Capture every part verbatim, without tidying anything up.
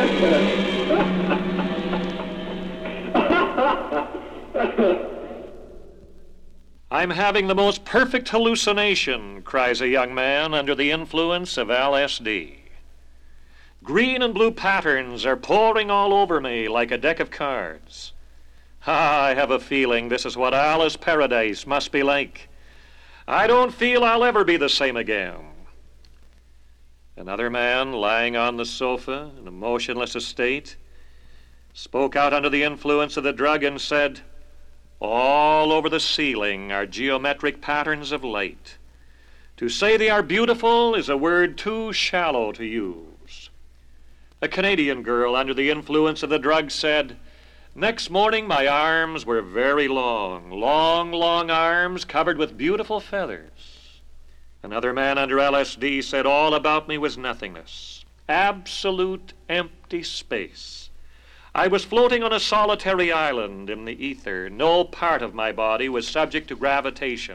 I'm having the most perfect hallucination, cries a young man under the influence of L S D. Green and blue patterns are pouring all over me like a deck of cards. Ah, I have a feeling this is what Alice Paradise must be like. I don't feel I'll ever be the same again. Another man, lying on the sofa in a motionless state, spoke out under the influence of the drug and said, "All over the ceiling are geometric patterns of light. To say they are beautiful is a word too shallow to use." A Canadian girl under the influence of the drug said, "Next morning my arms were very long, long, long arms covered with beautiful feathers." Another man under L S D said all about me was nothingness, absolute empty space. I was floating on a solitary island in the ether. No part of my body was subject to gravitation.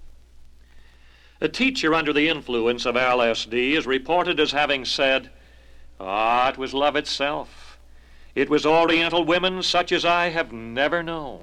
A teacher under the influence of L S D is reported as having said, "Ah, it was love itself. It was Oriental women such as I have never known.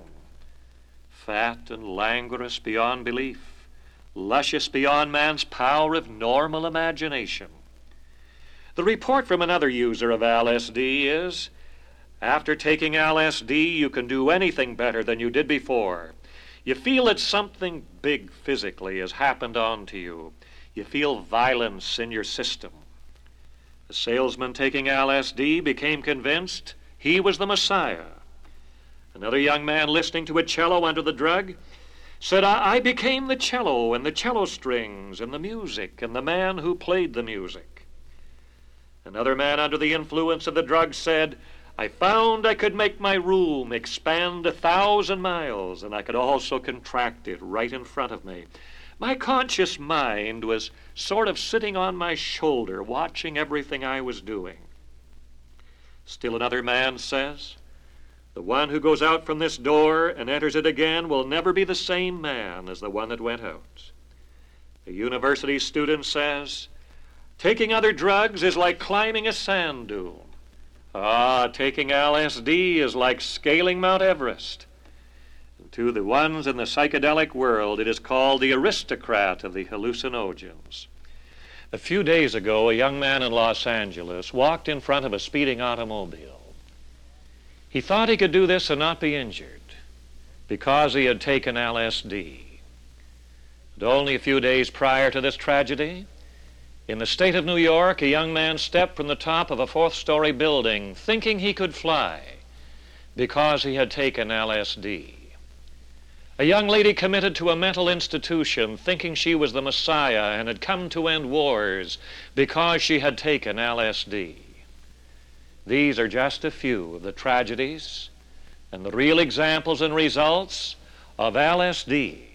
Fat and languorous beyond belief, luscious beyond man's power of normal imagination." The report from another user of L S D is, "After taking L S D, you can do anything better than you did before. You feel that something big physically has happened onto you. You feel violence in your system." The salesman taking L S D became convinced he was the Messiah. Another young man listening to a cello under the drug said, I, I became the cello and the cello strings and the music and the man who played the music." Another man under the influence of the drug said, "I found I could make my room expand a thousand miles, and I could also contract it right in front of me. My conscious mind was sort of sitting on my shoulder, watching everything I was doing." Still another man says, "The one who goes out from this door and enters it again will never be the same man as the one that went out." A university student says, "Taking other drugs is like climbing a sand dune. Ah, taking L S D is like scaling Mount Everest." And to the ones in the psychedelic world, it is called the aristocrat of the hallucinogens. A few days ago, a young man in Los Angeles walked in front of a speeding automobile. He thought he could do this and not be injured because he had taken L S D. But only a few days prior to this tragedy, in the state of New York, a young man stepped from the top of a fourth-story building thinking he could fly because he had taken L S D. A young lady committed to a mental institution thinking she was the Messiah and had come to end wars because she had taken L S D. These are just a few of the tragedies and the real examples and results of L S D.